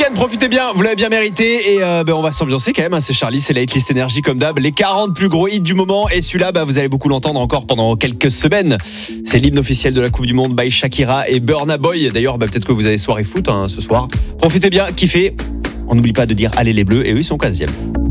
week-end, profitez bien, vous l'avez bien mérité. Et on va s'ambiancer quand même, hein, c'est Charlie, c'est la hitlist énergie comme d'hab. Les 40 plus gros hits du moment. Et celui-là, vous allez beaucoup l'entendre encore pendant quelques semaines. C'est l'hymne officiel de la Coupe du Monde by Shakira et Burna Boy. D'ailleurs, peut-être que vous avez soirée foot ce soir. Profitez bien, kiffez. On n'oublie pas de dire allez les Bleus. Et eux, ils sont 15e.